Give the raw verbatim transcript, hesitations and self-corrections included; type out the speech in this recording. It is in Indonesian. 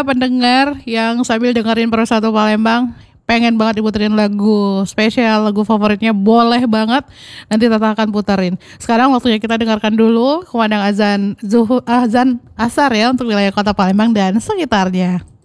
Anda pendengar yang sambil dengerin Persatu Palembang pengen banget diputerin lagu spesial, lagu favoritnya, boleh banget. Nanti Tata akan puterin. Sekarang waktunya kita dengarkan dulu kumandang azan zuhur, azan asar ya untuk wilayah Kota Palembang dan sekitarnya.